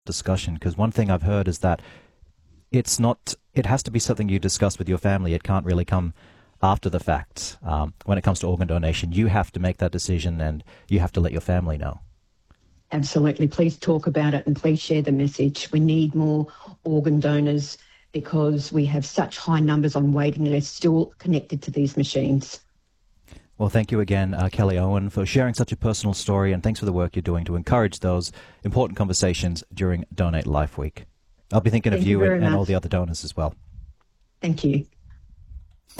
discussion, because one thing I've heard is that it's not, it has to be something you discuss with your family. It can't really come after the fact. When it comes to organ donation, you have to make that decision and you have to let your family know. Absolutely. Please talk about it and please share the message. We need more organ donors because we have such high numbers on waiting lists still connected to these machines. Well, thank you again, Kelly Owen, for sharing such a personal story, and thanks for the work you're doing to encourage those important conversations during Donate Life Week. I'll be thinking of you and all the other donors as well. Thank you.